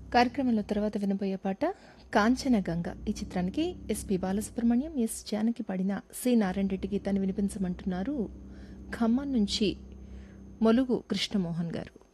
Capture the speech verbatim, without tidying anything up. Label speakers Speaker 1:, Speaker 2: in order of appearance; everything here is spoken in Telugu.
Speaker 1: కార్యక్రమంలో తర్వాత వినబోయే పాట కాంచన గంగ. ఈ చిత్రానికి ఎస్పి బాలసుబ్రహ్మణ్యం, ఎస్ జానకి పాడిన సి నారాయణ రెడ్డి గీతాన్ని వినిపించమంటున్నారు ఖమ్మం నుంచి మొలుగు కృష్ణమోహన్ గారు.